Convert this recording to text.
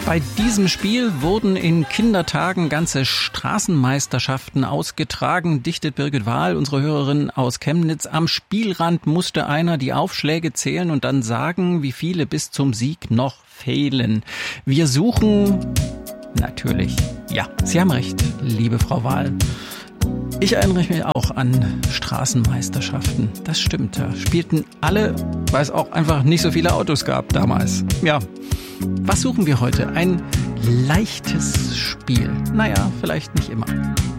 Bei diesem Spiel wurden in Kindertagen ganze Straßenmeisterschaften ausgetragen, dichtet Birgit Wahl, unsere Hörerin aus Chemnitz. Am Spielrand musste einer die Aufschläge zählen und dann sagen, wie viele bis zum Sieg noch fehlen. Wir suchen natürlich. Ja, Sie haben recht, liebe Frau Wahl. Ich erinnere mich auch an Straßenmeisterschaften. Das stimmt, da spielten alle, weil es auch einfach nicht so viele Autos gab damals. Ja, was suchen wir heute? Ein leichtes Spiel. Naja, vielleicht nicht immer.